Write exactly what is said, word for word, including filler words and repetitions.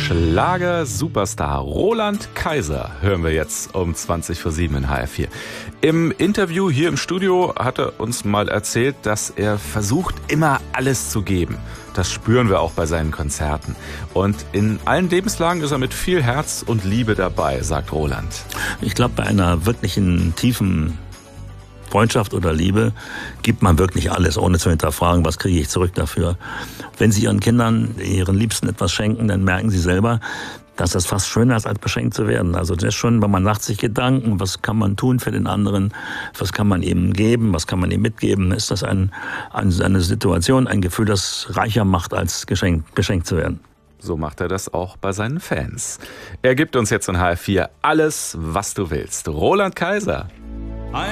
Schlager-Superstar Roland Kaiser hören wir jetzt um zwanzig vor sieben in H R vier. Im Interview hier im Studio hat er uns mal erzählt, dass er versucht, immer alles zu geben. Das spüren wir auch bei seinen Konzerten. Und in allen Lebenslagen ist er mit viel Herz und Liebe dabei, sagt Roland. Ich glaube, bei einer wirklichen tiefen Freundschaft oder Liebe gibt man wirklich alles, ohne zu hinterfragen, was kriege ich zurück dafür. Wenn Sie Ihren Kindern, Ihren Liebsten etwas schenken, dann merken Sie selber, dass das fast schöner ist, als beschenkt zu werden. Also das ist schon, weil man macht sich Gedanken, was kann man tun für den anderen, was kann man ihm geben, was kann man ihm mitgeben. Ist das ein, eine Situation, ein Gefühl, das reicher macht, als geschenkt, beschenkt zu werden. So macht er das auch bei seinen Fans. Er gibt uns jetzt in H R vier alles, was du willst. Roland Kaiser.